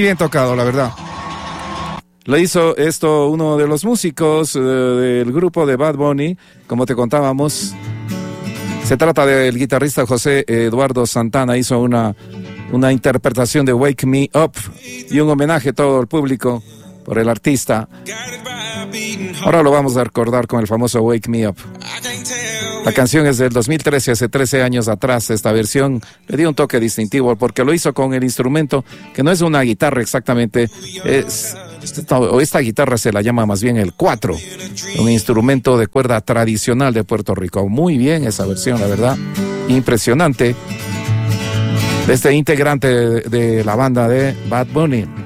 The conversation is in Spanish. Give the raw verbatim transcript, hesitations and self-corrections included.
bien tocado, la verdad. Lo hizo esto uno de los músicos eh, del grupo de Bad Bunny, como te contábamos. Se trata del guitarrista José Eduardo Santana. Hizo una, una interpretación de Wake Me Up y un homenaje a todo el público por el artista. Ahora lo vamos a recordar con el famoso Wake Me Up. La canción es del dos mil trece, hace trece años atrás. Esta versión le dio un toque distintivo porque lo hizo con el instrumento que no es una guitarra exactamente, es, esta, o esta guitarra se la llama más bien el cuatro, un instrumento de cuerda tradicional de Puerto Rico. Muy bien esa versión, la verdad, impresionante, de este integrante de, de la banda de Bad Bunny.